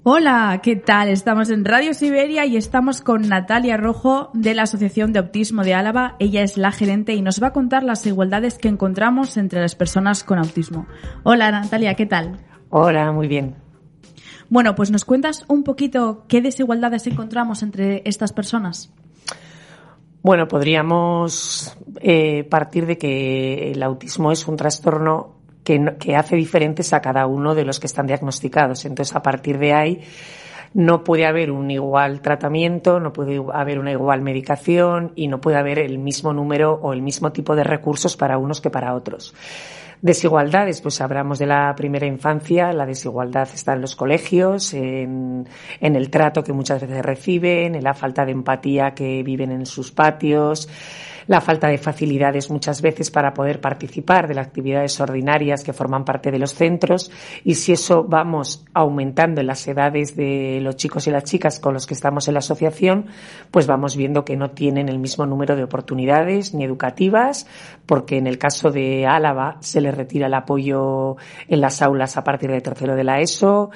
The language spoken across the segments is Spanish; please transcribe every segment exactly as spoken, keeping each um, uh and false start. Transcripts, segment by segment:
Hola, ¿qué tal? Estamos en Radio Siberia y estamos con Natalia Rojo de la Asociación de Autismo de Álava. Ella es la gerente y nos va a contar las desigualdades que encontramos entre las personas con autismo. Hola, Natalia, ¿qué tal? Hola, muy bien. Bueno, pues nos cuentas un poquito qué desigualdades encontramos entre estas personas. Bueno, podríamos eh, partir de que el autismo es un trastorno que, no, que hace diferentes a cada uno de los que están diagnosticados. Entonces, a partir de ahí, no puede haber un igual tratamiento, no puede haber una igual medicación y no puede haber el mismo número o el mismo tipo de recursos para unos que para otros. Desigualdades, pues hablamos de la primera infancia, la desigualdad está en los colegios, en, en el trato que muchas veces reciben, en la falta de empatía que viven en sus patios, la falta de facilidades muchas veces para poder participar de las actividades ordinarias que forman parte de los centros, y si eso vamos aumentando en las edades de los chicos y las chicas con los que estamos en la asociación, pues vamos viendo que no tienen el mismo número de oportunidades ni educativas, porque en el caso de Álava se les retira el apoyo en las aulas a partir de tercero de la ESO,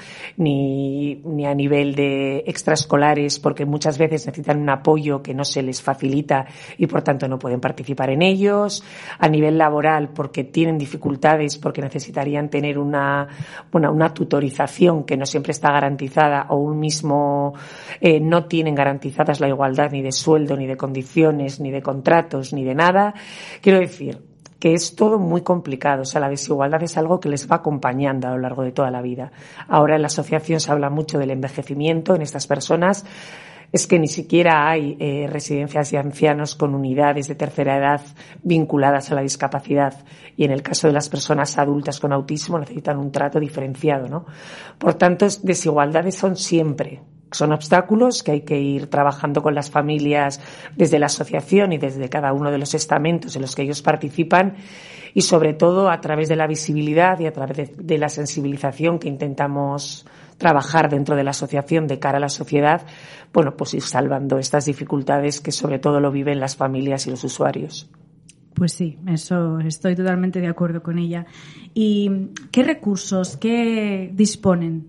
ni, ni a nivel de extraescolares, porque muchas veces necesitan un apoyo que no se les facilita y por tanto no pueden participar en ellos, a nivel laboral porque tienen dificultades, porque necesitarían tener una, bueno, una tutorización que no siempre está garantizada, o un mismo, eh, no tienen garantizadas la igualdad ni de sueldo, ni de condiciones, ni de contratos, ni de nada. Quiero decir que es todo muy complicado. O sea, la desigualdad es algo que les va acompañando a lo largo de toda la vida. Ahora en la asociación se habla mucho del envejecimiento en estas personas. Es que ni siquiera hay eh, residencias de ancianos con unidades de tercera edad vinculadas a la discapacidad, y en el caso de las personas adultas con autismo necesitan un trato diferenciado, ¿no? Por tanto, desigualdades son siempre. Son obstáculos que hay que ir trabajando con las familias desde la asociación y desde cada uno de los estamentos en los que ellos participan, y sobre todo a través de la visibilidad y a través de, de la sensibilización que intentamos trabajar dentro de la asociación de cara a la sociedad, bueno, pues ir salvando estas dificultades que sobre todo lo viven las familias y los usuarios. Pues sí, eso estoy totalmente de acuerdo con ella. ¿Y qué recursos, qué disponen?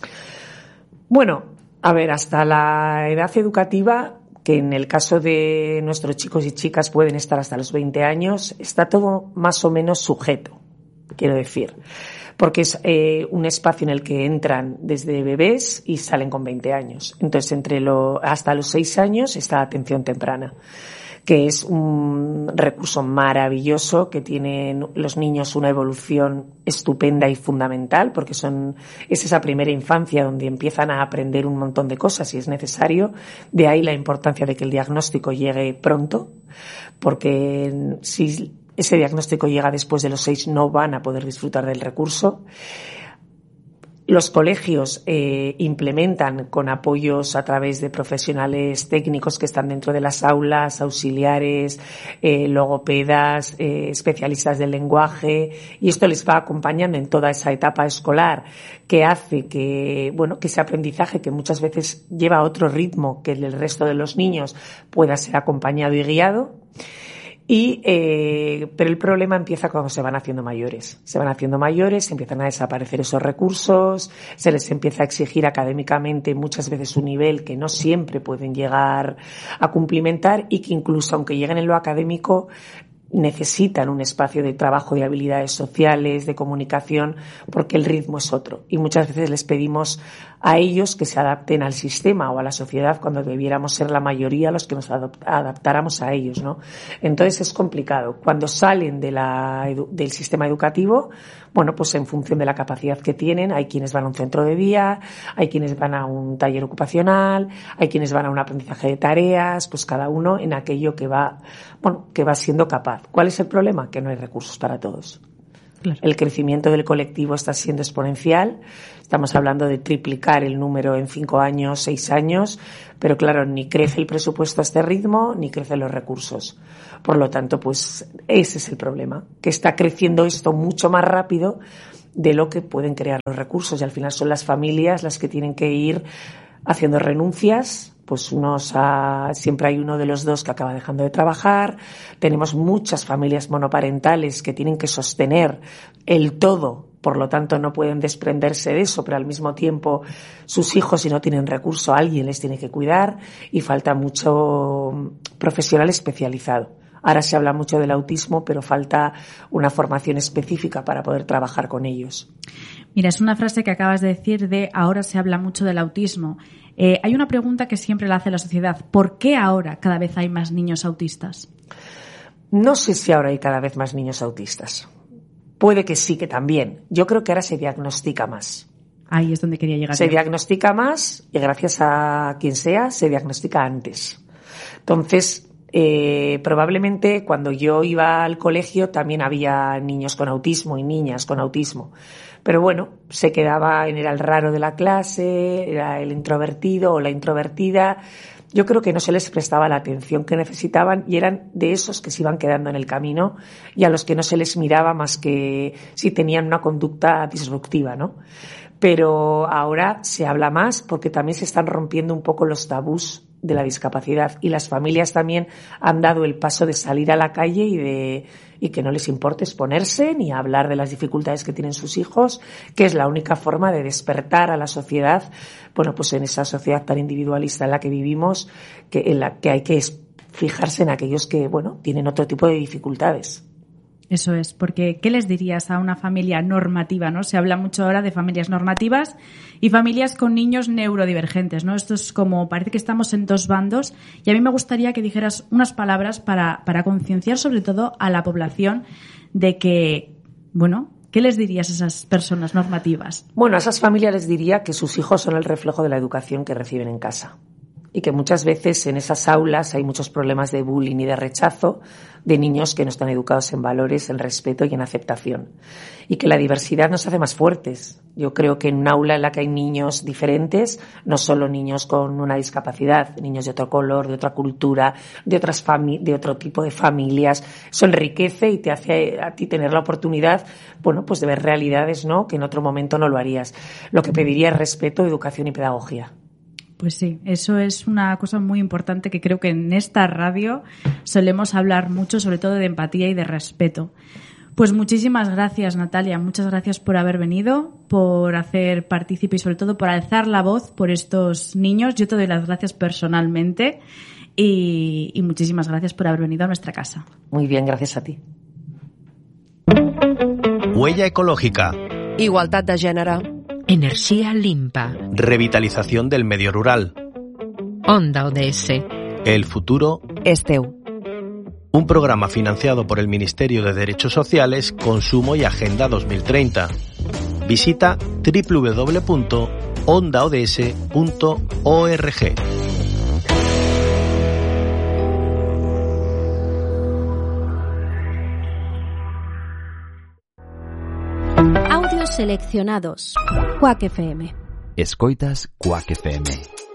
Bueno, a ver, hasta la edad educativa, que en el caso de nuestros chicos y chicas pueden estar hasta los veinte años, está todo más o menos sujeto, quiero decir, porque es eh, un espacio en el que entran desde bebés y salen con veinte años. Entonces, entre lo, hasta los seis años está atención temprana, que es un recurso maravilloso, que tienen los niños una evolución estupenda y fundamental, porque son, es esa primera infancia donde empiezan a aprender un montón de cosas y es necesario. De ahí la importancia de que el diagnóstico llegue pronto, porque si ese diagnóstico llega después de los seis no van a poder disfrutar del recurso. Los colegios eh, implementan con apoyos a través de profesionales técnicos que están dentro de las aulas, auxiliares, eh, logopedas, eh, especialistas del lenguaje, y esto les va acompañando en toda esa etapa escolar, que hace que, bueno, que ese aprendizaje, que muchas veces lleva otro ritmo que el del resto de los niños, pueda ser acompañado y guiado. Y, eh, pero el problema empieza cuando se van haciendo mayores. Se van haciendo mayores, empiezan a desaparecer esos recursos, se les empieza a exigir académicamente muchas veces un nivel que no siempre pueden llegar a cumplimentar, y que incluso aunque lleguen en lo académico, necesitan un espacio de trabajo de habilidades sociales, de comunicación, porque el ritmo es otro. Y muchas veces les pedimos a ellos que se adapten al sistema o a la sociedad cuando debiéramos ser la mayoría los que nos adaptáramos a ellos, ¿no? Entonces es complicado. Cuando salen de la, del sistema educativo, bueno, pues en función de la capacidad que tienen, hay quienes van a un centro de día, hay quienes van a un taller ocupacional, hay quienes van a un aprendizaje de tareas, pues cada uno en aquello que va, bueno, que va siendo capaz. ¿Cuál es el problema? Que no hay recursos para todos. Claro. El crecimiento del colectivo está siendo exponencial. Estamos hablando de triplicar el número en cinco años, seis años, pero claro, ni crece el presupuesto a este ritmo, ni crecen los recursos. Por lo tanto, pues ese es el problema, que está creciendo esto mucho más rápido de lo que pueden crear los recursos, y al final son las familias las que tienen que ir haciendo renuncias. Pues unos a, siempre hay uno de los dos que acaba dejando de trabajar. Tenemos muchas familias monoparentales que tienen que sostener el todo por lo tanto no pueden desprenderse de eso, pero al mismo tiempo sus hijos, si no tienen recurso, alguien les tiene que cuidar y falta mucho profesional especializado. Ahora se habla mucho del autismo, pero falta una formación específica para poder trabajar con ellos. Mira, es una frase que acabas de decir de ahora se habla mucho del autismo. Eh, hay una pregunta que siempre la hace la sociedad. ¿Por qué ahora cada vez hay más niños autistas? No sé si ahora hay cada vez más niños autistas. Puede que sí, que también. Yo creo que ahora se diagnostica más. Ahí es donde quería llegar. Se diagnostica más y gracias a quien sea se diagnostica antes. Entonces, Eh, probablemente cuando yo iba al colegio también había niños con autismo y niñas con autismo. Pero bueno, se quedaba en era el raro de la clase, era el introvertido o la introvertida. Yo creo que no se les prestaba la atención que necesitaban y eran de esos que se iban quedando en el camino y a los que no se les miraba más que si tenían una conducta disruptiva, ¿no? Pero ahora se habla más porque también se están rompiendo un poco los tabús de la discapacidad y las familias también han dado el paso de salir a la calle y de y que no les importe exponerse ni hablar de las dificultades que tienen sus hijos, que es la única forma de despertar a la sociedad, bueno, pues en esa sociedad tan individualista en la que vivimos, que en la que hay que fijarse en aquellos que, bueno, tienen otro tipo de dificultades. Eso es, porque ¿qué les dirías a una familia normativa, no? Se habla mucho ahora de familias normativas y familias con niños neurodivergentes, ¿no? Esto es como, parece que estamos en dos bandos y a mí me gustaría que dijeras unas palabras para, para concienciar sobre todo a la población de que, bueno, ¿qué les dirías a esas personas normativas? Bueno, a esas familias les diría que sus hijos son el reflejo de la educación que reciben en casa. Y que muchas veces en esas aulas hay muchos problemas de bullying y de rechazo de niños que no están educados en valores, en respeto y en aceptación. Y que la diversidad nos hace más fuertes. Yo creo que en un aula en la que hay niños diferentes, no solo niños con una discapacidad, niños de otro color, de otra cultura, de otras fami- de otro tipo de familias, eso enriquece y te hace a ti tener la oportunidad, bueno, pues de ver realidades, ¿no?, que en otro momento no lo harías. Lo que pediría es respeto, educación y pedagogía. Pues sí, eso es una cosa muy importante que creo que en esta radio solemos hablar mucho, sobre todo de empatía y de respeto. Pues muchísimas gracias, Natalia, muchas gracias por haber venido, por hacer partícipe y sobre todo por alzar la voz por estos niños. Yo te doy las gracias personalmente y, y muchísimas gracias por haber venido a nuestra casa. Muy bien, gracias a ti. Huella ecológica. Igualdad de gènere. Energía limpa. Revitalización del medio rural. Onda O D S. El futuro És teu. Un programa financiado por el Ministerio de Derechos Sociales, Consumo y Agenda dos mil treinta. Visita doble u doble u doble u punto onda o d s punto org. Audios seleccionados. Quack F M. Escoitas Quack F M.